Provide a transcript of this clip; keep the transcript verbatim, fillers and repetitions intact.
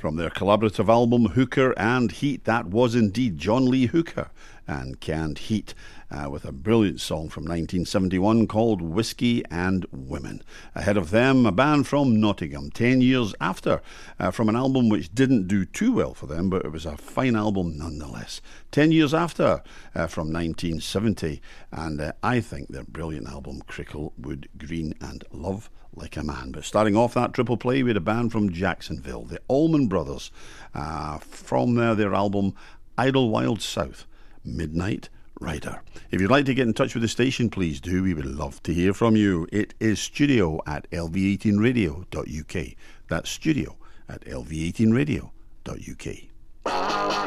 From their collaborative album Hooker and Heat, that was indeed John Lee Hooker and Canned Heat, uh, with a brilliant song from nineteen seventy-one called Whiskey and Women. Ahead of them, a band from Nottingham, ten years after, uh, from an album which didn't do too well for them, but it was a fine album nonetheless. Ten years after, uh, from nineteen seventy, and uh, I think their brilliant album Cricklewood Green and Love Like a Man. But starting off that triple play, we had a band from Jacksonville, the Allman Brothers, uh, from uh, their album Idlewild South, Midnight Rider. If you'd like to get in touch with the station, please do. We would love to hear from you. It is studio at l v eighteen radio dot u k. That's studio at l v eighteen radio dot u k.